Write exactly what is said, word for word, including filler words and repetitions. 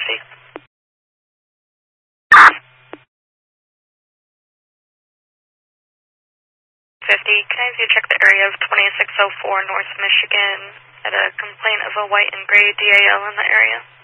fifty. fifty, can I have you check the area of twenty-six oh four North Michigan? Had a complaint of a white and gray D A L in the area.